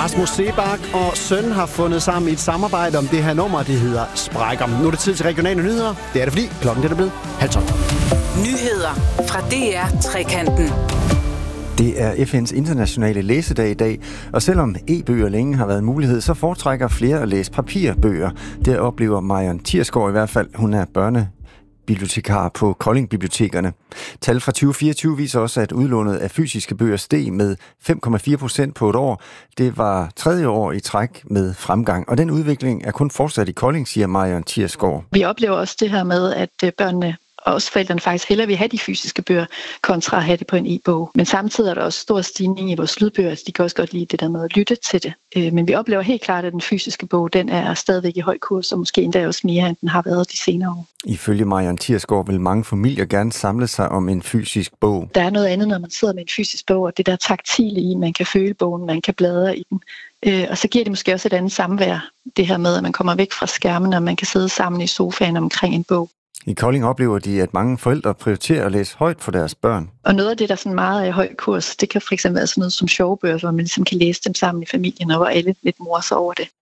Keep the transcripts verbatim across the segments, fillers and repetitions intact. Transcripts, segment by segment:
Rasmus Seebach og Søn har fundet sammen i et samarbejde om det her nummer, det hedder Sprækker. Nu er det tid til regionale nyheder. Det er det, fordi klokken er blevet halv tolv. Nyheder fra D R Trekanten. Det er F N's internationale læsedag i dag, og selvom e-bøger længe har været en mulighed, så foretrækker flere at læse papirbøger. Det oplever Marion Thirsgaard i hvert fald. Hun er børnebibliotekar på Kolding Bibliotekerne. Tal fra tyve fireogtyve viser også, at udlånet af fysiske bøger steg med fem komma fire procent på et år. Det var tredje år i træk med fremgang, og den udvikling er kun fortsat i Kolding, siger Marion Thirsgaard. Vi oplever også det her med, at børnene og også forældrene faktisk hellere vil have de fysiske bøger, kontra at have det på en e-bog. Men samtidig er der også stor stigning i vores lydbøger, så de kan også godt lide det der med at lytte til det. Men vi oplever helt klart, at den fysiske bog, den er stadigvæk i høj kurs, og måske endda også mere, end den har været de senere år. Ifølge Marion Thirsgaard vil mange familier gerne samle sig om en fysisk bog. Der er noget andet, når man sidder med en fysisk bog, og det der taktile i, man kan føle bogen, man kan bladre i den. Og så giver det måske også et andet samvær, det her med, at man kommer væk fra skærmen, og man kan sidde sammen i sofaen omkring en bog. I Kolding oplever de, at mange forældre prioriterer at læse højt for deres børn. Og noget af det, der sådan meget er i høj kurs, det kan fx være sådan noget som sjovebøger, hvor man ligesom kan læse dem sammen i familien, og hvor alle lidt morser over det.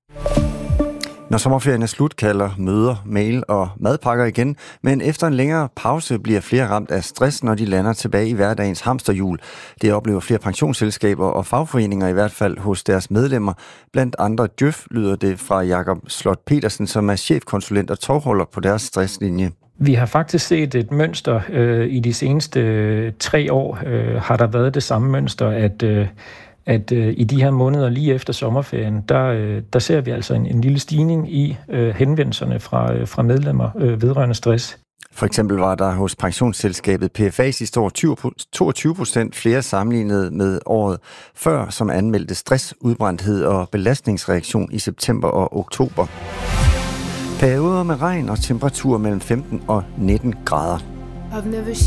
Når sommerferien er slut, kalder møder, mail og madpakker igen, men efter en længere pause bliver flere ramt af stress, når de lander tilbage i hverdagens hamsterhjul. Det oplever flere pensionsselskaber og fagforeninger i hvert fald hos deres medlemmer. Blandt andre Djøf lyder det fra Jakob Slot Petersen, som er chefkonsulent og tovholder på deres stresslinje. Vi har faktisk set et mønster øh, i de seneste øh, tre år, øh, har der været det samme mønster, at, øh, at øh, i de her måneder lige efter sommerferien, der, øh, der ser vi altså en, en lille stigning i øh, henvendelserne fra, øh, fra medlemmer øh, vedrørende stress. For eksempel var der hos pensionsselskabet P F A sidste år toogtyve procent flere sammenlignet med året før, som anmeldte stress, udbrændthed og belastningsreaktion i september og oktober. Perioder med regn og temperatur mellem femten og nitten grader.